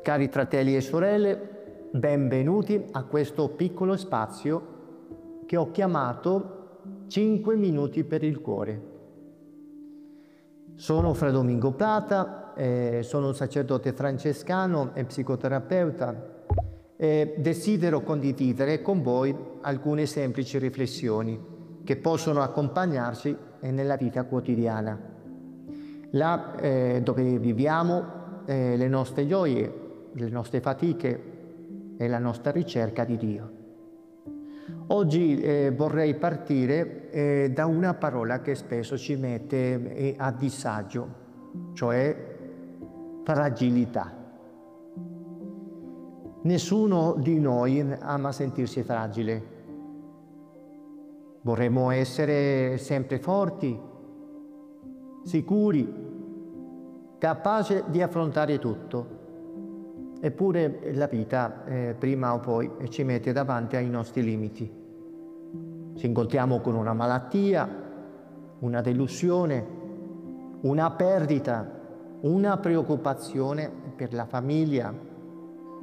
Cari fratelli e sorelle, benvenuti a questo piccolo spazio che ho chiamato 5 minuti per il cuore. Sono Fra Domingo Plata, sono un sacerdote francescano e psicoterapeuta e desidero condividere con voi alcune semplici riflessioni che possono accompagnarci nella vita quotidiana. Là dove viviamo, le nostre gioie, le nostre fatiche e la nostra ricerca di Dio. Oggi vorrei partire da una parola che spesso ci mette a disagio, cioè fragilità. Nessuno di noi ama sentirsi fragile. Vorremmo essere sempre forti, sicuri, capaci di affrontare tutto. Eppure la vita, prima o poi, ci mette davanti ai nostri limiti. Ci incontriamo con una malattia, una delusione, una perdita, una preoccupazione per la famiglia,